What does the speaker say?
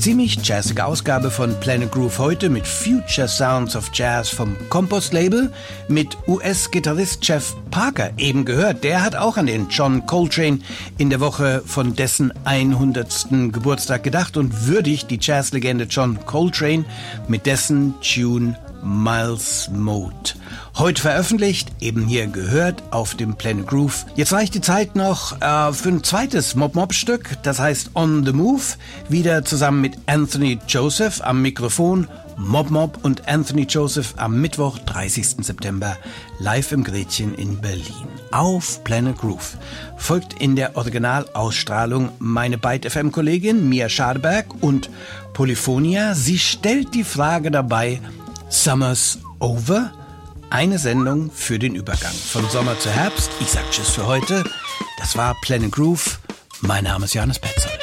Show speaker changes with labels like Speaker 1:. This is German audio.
Speaker 1: ziemlich jazzige Ausgabe von Planet Groove heute mit Future Sounds of Jazz vom Compost Label mit US-Gitarrist Jeff Parker, eben gehört. Der hat auch an den John Coltrane in der Woche von dessen 100. Geburtstag gedacht und würdigt die Jazzlegende John Coltrane mit dessen Tune Miles Mode. Heute veröffentlicht, eben hier gehört auf dem Planet Groove. Jetzt reicht die Zeit noch für ein zweites Mob-Mob-Stück, das heißt On the Move, wieder zusammen mit Anthony Joseph am Mikrofon. Mob und Anthony Joseph am Mittwoch, 30. September, live im Gretchen in Berlin. Auf Planet Groove folgt in der Originalausstrahlung meine Byte-FM-Kollegin Mia Schadeberg und Polyphonia. Sie stellt die Frage dabei, Summer's Over? Eine Sendung für den Übergang von Sommer zu Herbst. Ich sag Tschüss für heute. Das war Planet Groove. Mein Name ist Johannes Petzold.